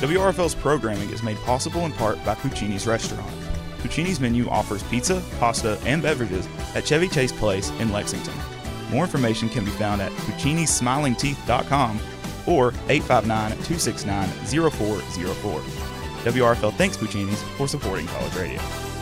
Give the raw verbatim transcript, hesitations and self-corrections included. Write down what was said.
W R F L's programming is made possible in part by Puccini's Restaurant. Puccini's menu offers pizza, pasta, and beverages at Chevy Chase Place in Lexington. More information can be found at puccinis smiling teeth dot com or eight five nine, two six nine, zero four zero four. W R F L thanks Puccini's for supporting College Radio.